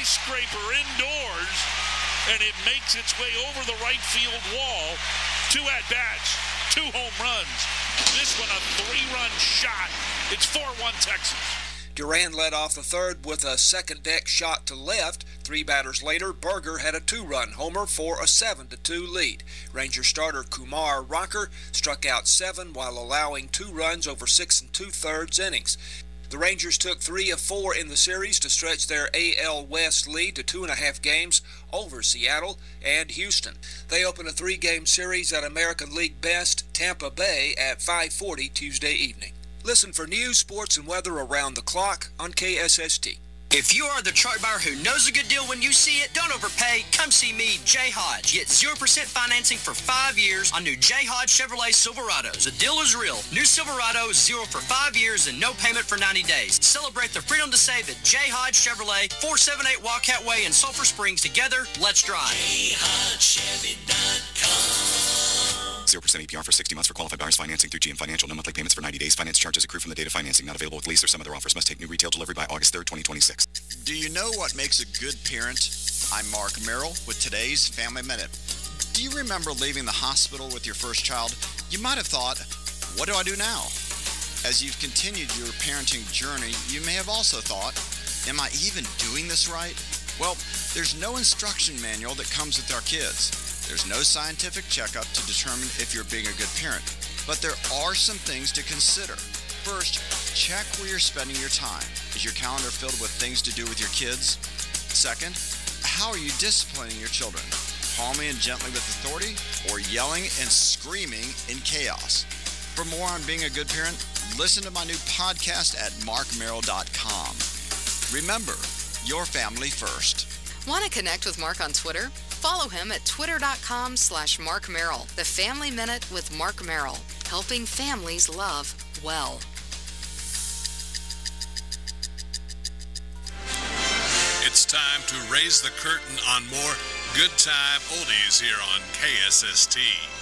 skyscraper indoors, and it makes its way over the right field wall. 2 at-bats, 2 home runs. This one a 3-run shot. It's 4-1 Texas. Duran led off the third with a second-deck shot to left. 3 batters later, Berger had a 2-run homer for a 7-2 lead. Ranger starter Kumar Rocker struck out 7 while allowing 2 runs over 6 2/3 innings. The Rangers took 3 of 4 in the series to stretch their AL West lead to 2.5 games over Seattle and Houston. They open a 3-game series at American League best Tampa Bay at 5:40 Tuesday evening. Listen for news, sports, and weather around the clock on KSST. If you are the truck buyer who knows a good deal when you see it, don't overpay. Come see me, Jay Hodge. Get 0% financing for 5 years on new Jay Hodge Chevrolet Silverados. The deal is real. New Silverado, 0 for 5 years and no payment for 90 days. Celebrate the freedom to save at Jay Hodge Chevrolet, 478 Wildcat Way in Sulphur Springs. Together, let's drive. JayHodgeChevy.com. 0% APR for 60 months for qualified buyers. Financing through GM Financial. No monthly payments for 90 days. Finance charges accrue from the date of financing. Not available with lease or some other offers. Must take new retail delivery by August 3rd, 2026. Do you know what makes a good parent? I'm Mark Merrill with today's Family Minute. Do you remember leaving the hospital with your first child? You might have thought, what do I do now? As you've continued your parenting journey, you may have also thought, am I even doing this right? Well, there's no instruction manual that comes with our kids. There's no scientific checkup to determine if you're being a good parent. But there are some things to consider. First, check where you're spending your time. Is your calendar filled with things to do with your kids? Second, how are you disciplining your children? Calmly and gently with authority, or yelling and screaming in chaos? For more on being a good parent, listen to my new podcast at markmerrill.com. Remember, your family first. Want to connect with Mark on Twitter? Follow him at twitter.com/Mark Merrill. The Family Minute with Mark Merrill, helping families love well. It's time to raise the curtain on more good time oldies here on KSST.